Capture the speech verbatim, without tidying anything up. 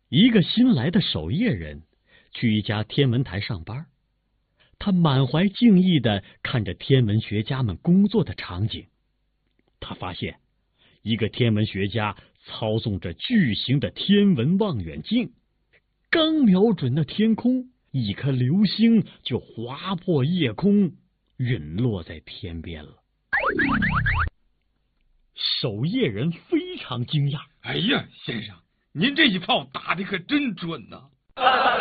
一个新来的守夜人去一家天文台上班，他满怀敬意地看着天文学家们工作的场景。他发现，一个天文学家操纵着巨型的天文望远镜，刚瞄准那天空，一颗流星就划破夜空，陨落在天边了。守夜人非常惊讶：“ 哎呀，先生，您这一炮打的可真准呐！”